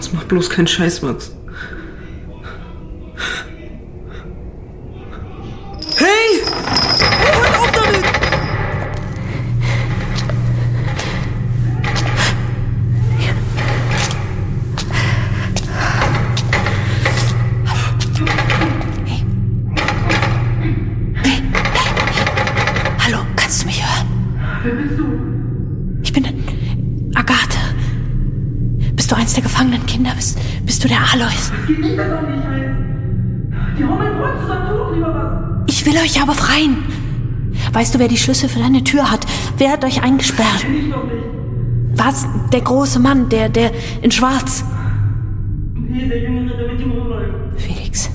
Jetzt mach bloß keinen Scheiß, Max. Hey! Hey, hört auf damit! Hallo, kannst du mich hören? Wer bist du? Ich bin Agathe. Bist du eins der gefangenen Kinder? Bist du der Alois? Das geht nicht, das auch nicht eins. Die hauen mein Freund zusammen, tu doch lieber was. Ich will euch ja befreien. Weißt du, wer die Schlüssel für deine Tür hat? Wer hat euch eingesperrt? Kenn ich doch nicht. Was? Der große Mann, der in Schwarz. Nee, der Jüngere, der mit ihm rumläuft. Felix.